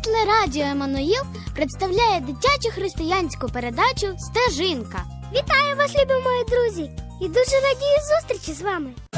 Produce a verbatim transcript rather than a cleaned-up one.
Доросле радіо Еммануїл представляє дитячу християнську передачу «Стежинка». Вітаю вас, любі мої друзі! І дуже радію зустрічі з вами.